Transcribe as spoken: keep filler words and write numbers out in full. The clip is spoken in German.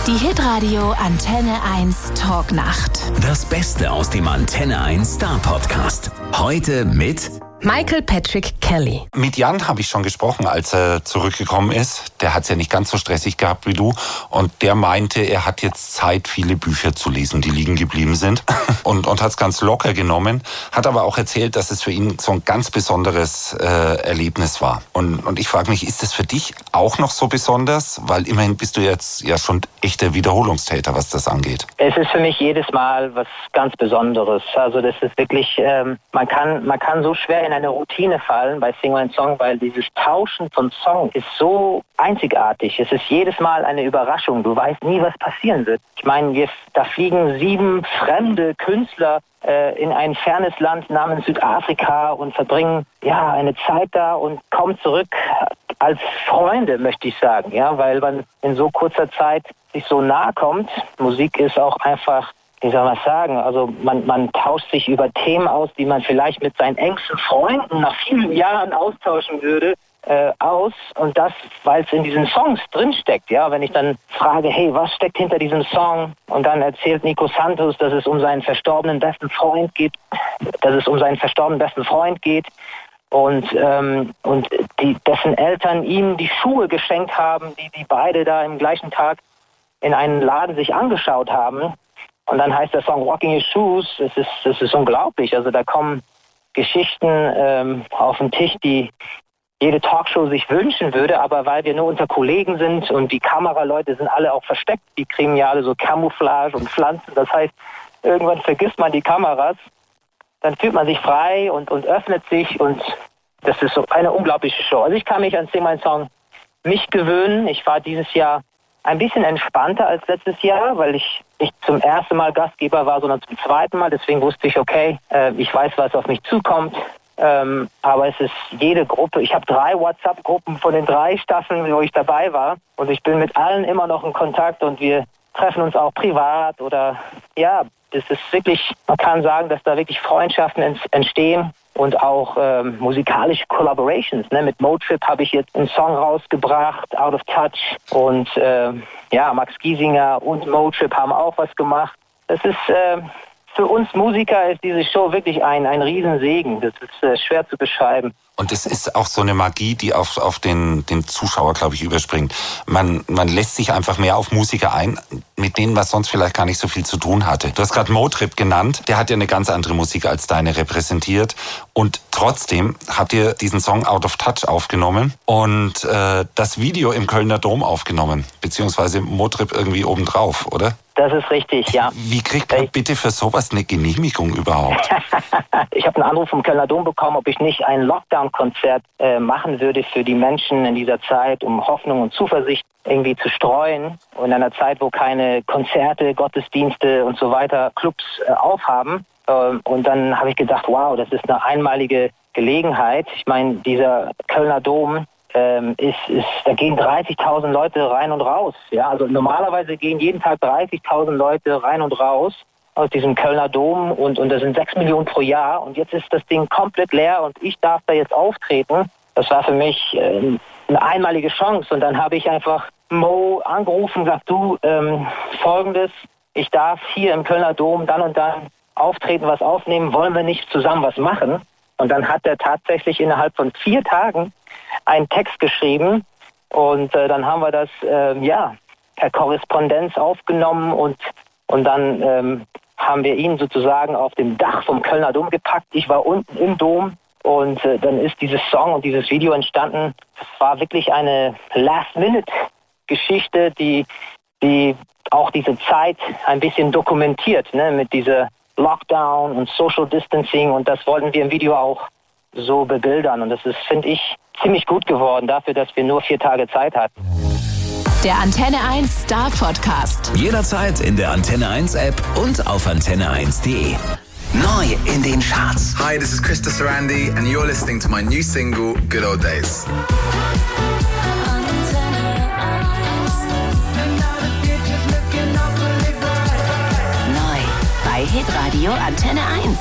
Die Hitradio Antenne eins Talknacht. Das Beste aus dem Antenne eins Star Podcast. Heute mit Michael Patrick Kelly. Mit Jan habe ich schon gesprochen, als er zurückgekommen ist. Der hat es ja nicht ganz so stressig gehabt wie du. Und der meinte, er hat jetzt Zeit, viele Bücher zu lesen, die liegen geblieben sind. Und, und hat es ganz locker genommen. Hat aber auch erzählt, dass es für ihn so ein ganz besonderes äh, Erlebnis war. Und, und ich frage mich, ist das für dich auch noch so besonders? Weil immerhin bist du jetzt ja schon echter Wiederholungstäter, was das angeht. Es ist für mich jedes Mal was ganz Besonderes. Also das ist wirklich, ähm, man kann, man kann so schwer in eine Routine fallen bei Sing My Song, weil dieses Tauschen von Song ist so einzigartig. Es ist jedes Mal eine Überraschung. Du weißt nie, was passieren wird. Ich meine, wir, da fliegen sieben fremde Künstler äh, in ein fernes Land namens Südafrika und verbringen ja eine Zeit da und kommen zurück als Freunde, möchte ich sagen, ja, weil man in so kurzer Zeit sich so nahe kommt. Musik ist auch einfach, wie soll man sagen, also man, man tauscht sich über Themen aus, die man vielleicht mit seinen engsten Freunden nach vielen Jahren austauschen würde, äh, aus. Und das, weil es in diesen Songs drinsteckt. Ja, wenn ich dann frage, hey, was steckt hinter diesem Song? Und dann erzählt Nico Santos, dass es um seinen verstorbenen besten Freund geht, dass es um seinen verstorbenen besten Freund geht. Und, ähm, und die, dessen Eltern ihm die Schuhe geschenkt haben, die die beide da im gleichen Tag in einen Laden sich angeschaut haben. Und dann heißt der Song Rocking Your Shoes. Es ist, es ist unglaublich. Also da kommen Geschichten ähm, auf den Tisch, die jede Talkshow sich wünschen würde. Aber weil wir nur unter Kollegen sind und die Kameraleute sind alle auch versteckt, die kriegen ja alle so Camouflage und Pflanzen. Das heißt, irgendwann vergisst man die Kameras. Dann fühlt man sich frei und, und öffnet sich. Und das ist so eine unglaubliche Show. Also ich kann mich an Sing My Song nicht gewöhnen. Ich war dieses Jahr ein bisschen entspannter als letztes Jahr, weil ich nicht zum ersten Mal Gastgeber war, sondern zum zweiten Mal. Deswegen wusste ich, okay, äh, ich weiß, was auf mich zukommt. Ähm, aber es ist jede Gruppe. Ich habe drei WhatsApp-Gruppen von den drei Staffeln, wo ich dabei war. Und ich bin mit allen immer noch in Kontakt und wir treffen uns auch privat. Oder ja, das ist wirklich, man kann sagen, dass da wirklich Freundschaften entstehen. Und auch ähm, musikalische Collaborations. Ne? Mit Motrip habe ich jetzt einen Song rausgebracht, Out of Touch. Und äh, ja, Max Giesinger und Motrip haben auch was gemacht. Das ist äh, für uns Musiker ist diese Show wirklich ein, ein Riesensegen. Das ist äh, schwer zu beschreiben. Und es ist auch so eine Magie, die auf, auf den, den Zuschauer, glaube ich, überspringt. Man, man lässt sich einfach mehr auf Musiker ein, mit denen man sonst vielleicht gar nicht so viel zu tun hatte. Du hast gerade Motrip genannt. Der hat ja eine ganz andere Musik als deine repräsentiert. Und trotzdem habt ihr diesen Song Out of Touch aufgenommen und äh, das Video im Kölner Dom aufgenommen. Beziehungsweise Motrip irgendwie obendrauf, oder? Das ist richtig, ja. Wie kriegt man bitte für sowas eine Genehmigung überhaupt? Ich habe einen Anruf vom Kölner Dom bekommen, ob ich nicht ein Lockdown-Konzert äh, machen würde für die Menschen in dieser Zeit, um Hoffnung und Zuversicht irgendwie zu streuen. Und in einer Zeit, wo keine Konzerte, Gottesdienste und so weiter, Clubs äh, aufhaben. Äh, und dann habe ich gedacht, wow, das ist eine einmalige Gelegenheit. Ich meine, dieser Kölner Dom, Ähm, ist, ist, da gehen dreißigtausend Leute rein und raus. Ja, also normalerweise gehen jeden Tag dreißigtausend Leute rein und raus aus diesem Kölner Dom und, und das sind sechs Millionen pro Jahr und jetzt ist das Ding komplett leer und ich darf da jetzt auftreten. Das war für mich äh, eine einmalige Chance und dann habe ich einfach Mo angerufen und gesagt, du, ähm, folgendes, ich darf hier im Kölner Dom dann und dann auftreten, was aufnehmen, wollen wir nicht zusammen was machen? Und dann hat er tatsächlich innerhalb von vier Tagen einen Text geschrieben und äh, dann haben wir das äh, ja per Korrespondenz aufgenommen und und dann ähm, haben wir ihn sozusagen auf dem Dach vom Kölner Dom gepackt. Ich war unten im Dom und äh, dann ist dieses Song und dieses Video entstanden. Es war wirklich eine Last-Minute-Geschichte, die die auch diese Zeit ein bisschen dokumentiert, ne, mit dieser Lockdown und Social Distancing und das wollten wir im Video auch so bebildern und das ist, finde ich, ziemlich gut geworden dafür, dass wir nur vier Tage Zeit hatten. Der Antenne eins Star Podcast. Jederzeit in der Antenne eins App und auf antenne eins punkt de. Neu in den Charts. Hi, this is Krista Sarandi and you're listening to my new single, Good Old Days. Neu bei Hitradio Antenne eins.